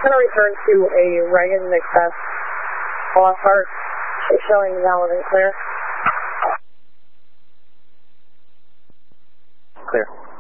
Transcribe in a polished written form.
going to return to a Reagan Express Lockhart, showing valid and clear. Clear.